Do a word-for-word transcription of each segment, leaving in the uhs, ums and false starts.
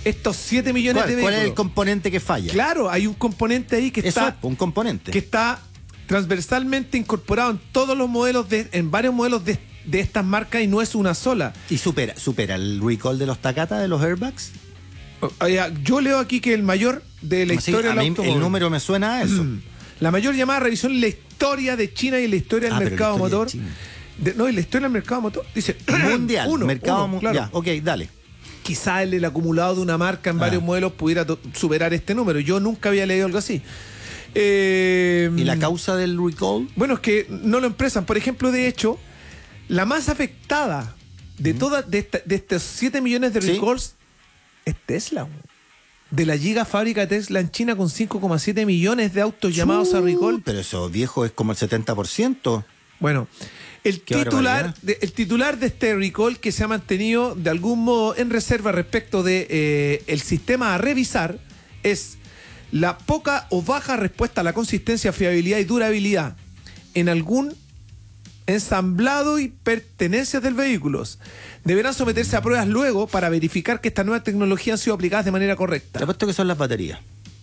estos siete millones ¿Cuál, de vehículos. ¿Cuál es el componente que falla? Claro, hay un componente ahí que Eso está... es, un componente. Que está transversalmente incorporado en todos los modelos, de, en varios modelos de, de estas marcas y no es una sola. ¿Y supera, supera el recall de los Takata, de los airbags? Yo leo aquí que el mayor de la Así, historia a del mí automóvil. el número me suena a eso. La mayor llamada a revisión en la historia de China y en la historia del Ah, pero mercado la historia motor. de China. De, no, y la historia del mercado motor dice Mundial, uno, mercado uno, mundial. claro. Ya, ok, dale. Quizá el, el acumulado de una marca en Ah. varios modelos pudiera to- superar este número. Yo nunca había leído algo así. Eh, ¿Y la causa del recall? Bueno, es que no lo expresan. Por ejemplo, de hecho, la más afectada de todas de, esta- de estos siete millones de Sí. recalls es Tesla. güey. De la gigafábrica de Tesla en China con cinco coma siete millones de autos llamados a recall. Pero eso, viejo, es como el setenta por ciento. Bueno, el Qué titular, barbaridad. de, el titular de este recall que se ha mantenido de algún modo en reserva respecto de eh, el sistema a revisar es la poca o baja respuesta a la consistencia, fiabilidad y durabilidad en algún ensamblado y pertenencias del vehículo. Deberán someterse a pruebas luego para verificar que estas nuevas tecnologías han sido aplicadas de manera Te correcta. apuesto que son las baterías.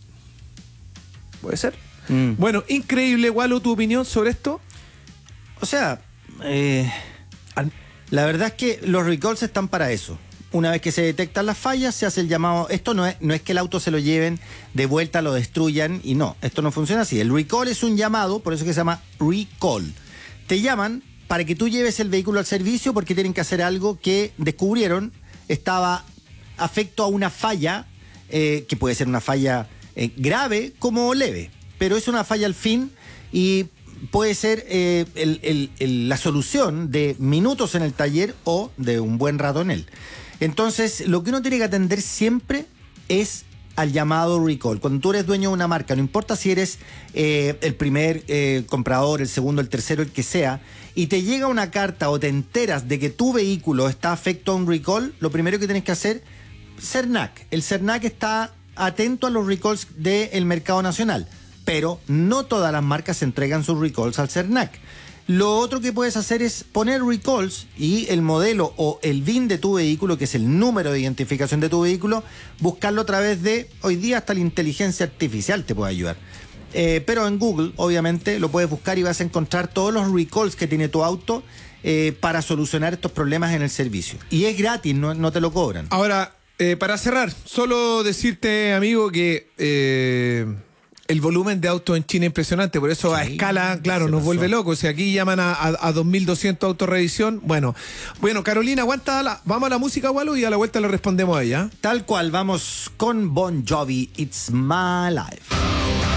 ¿Puede ser? Mm. Bueno, increíble, Walo, tu opinión sobre esto. O sea, eh, la verdad es que los recalls están para eso. Una vez que se detectan las fallas, se hace el llamado. Esto no es, no es que el auto se lo lleven de vuelta, lo destruyan y no, esto no funciona así. El recall es un llamado, por eso que se llama recall. Te llaman para que tú lleves el vehículo al servicio porque tienen que hacer algo que descubrieron estaba afecto a una falla, eh, que puede ser una falla eh, grave como leve, pero es una falla al fin y puede ser eh, el- el- el- la solución de minutos en el taller o de un buen rato en él. Entonces, lo que uno tiene que atender siempre es al llamado recall. Cuando tú eres dueño de una marca, no importa si eres eh, el primer eh, comprador, el segundo, el tercero, el que sea, y te llega una carta o te enteras de que tu vehículo está afecto a un recall, lo primero que tienes que hacer, CERNAC. El CERNAC está atento a los recalls del mercado nacional, pero no todas las marcas entregan sus recalls al CERNAC. Lo otro que puedes hacer es poner recalls y el modelo o el V I N de tu vehículo, que es el número de identificación de tu vehículo, buscarlo a través de, hoy día hasta la inteligencia artificial te puede ayudar. Eh, pero en Google, obviamente, lo puedes buscar y vas a encontrar todos los recalls que tiene tu auto eh, para solucionar estos problemas en el servicio. Y es gratis, no, no te lo cobran. Ahora, eh, para cerrar, solo decirte, amigo, que eh, el volumen de autos en China es impresionante, por eso a Sí, escala, claro, se nos pasó. vuelve locos. Si aquí llaman a, a, a dos mil doscientos autorrevisión, bueno. Bueno, Carolina, aguanta, la, vamos a la música, Walo, y a la vuelta le respondemos a ella. Tal cual, vamos con Bon Jovi, It's My Life.